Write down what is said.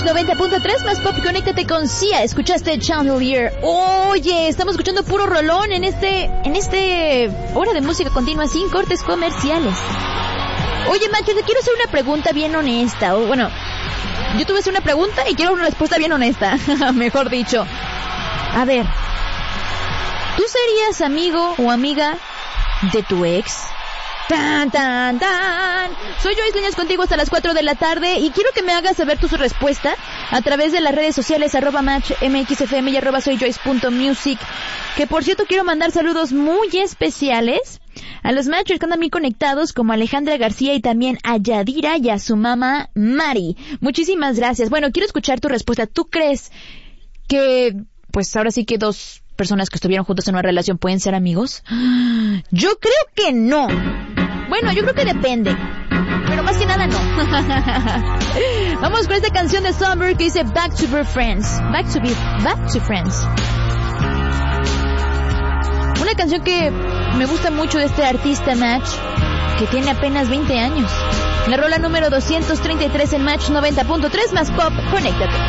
90.3 más pop, conéctate con Sia. Escuchaste Chandelier. Oye, estamos escuchando puro rolón en este hora de música continua sin cortes comerciales. Oye, Macho, te quiero hacer una pregunta bien honesta. Bueno, yo tuve una pregunta y quiero una respuesta bien honesta. Mejor dicho. A ver, ¿tú serías amigo o amiga de tu ex? Tan, tan, tan. Soy Joyce Líneas contigo hasta las 4 de la tarde y quiero que me hagas saber tu respuesta a través de las redes sociales @matchmxfm y @soyjoyce.music. Que por cierto quiero mandar saludos muy especiales a los matchers que andan bien conectados, como Alejandra García y también a Yadira y a su mamá Mari. Muchísimas gracias. Bueno, quiero escuchar tu respuesta. ¿Tú crees que, pues ahora sí que dos personas que estuvieron juntos en una relación pueden ser amigos? Yo creo que no. Bueno, yo creo que depende, pero más que nada no. Vamos con esta canción de Summer que dice Back to Be Friends. Back to Friends. Una canción que me gusta mucho de este artista Match, que tiene apenas 20 años. La rola número 233 en Match 90.3 más pop. Conéctate.